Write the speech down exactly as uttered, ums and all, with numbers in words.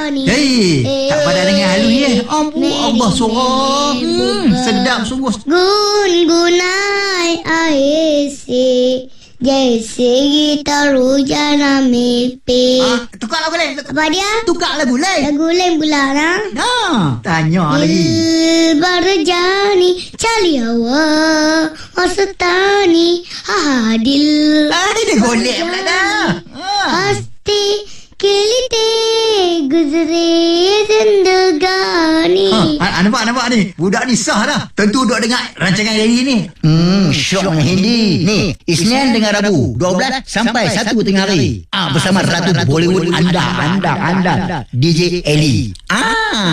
Rajani. Hei, tak padan dengan halus ya. Ampun Allah suara. Hmm, sedap sungguh. गुनगुनाए ऐसे जैसे गिटार रोजाना में पे. Ah, tukar lagu lain. Apa dia? Tukar lagu lain. Lagu lain pula nah. Nah, tanya lagi. दिल भर जानी चली हवा मस्तानी हा दिल Ah, dia golek pula dah. Ah. हंसते खेलते गुजरे जिंदगानी. Ha, ha, nampak nampak ni. Budak ni sah dah. Tentu duk dengar rancangan hari ni. Hmm, syoknya Hindi. Ni, Isnin dengan Rabu, dua belas sampai satu tengah hari. Ah, bersama Ratu Bollywood anda, anda, anda, D J Ellie. Ah.